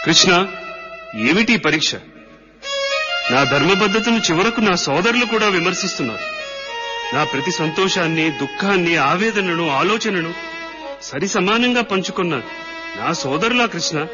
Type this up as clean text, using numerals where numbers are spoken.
కృష్ణ, ఏమిటి పరీక్ష? నా ధర్మబద్ధతను చివరకు నా సోదరులు కూడా విమర్శిస్తున్నారు. నా ప్రతి సంతోషాన్ని, దుఃఖాన్ని, ఆవేదనను, ఆలోచనను సరి సమానంగా పంచుకున్న నా సోదరులా కృష్ణ?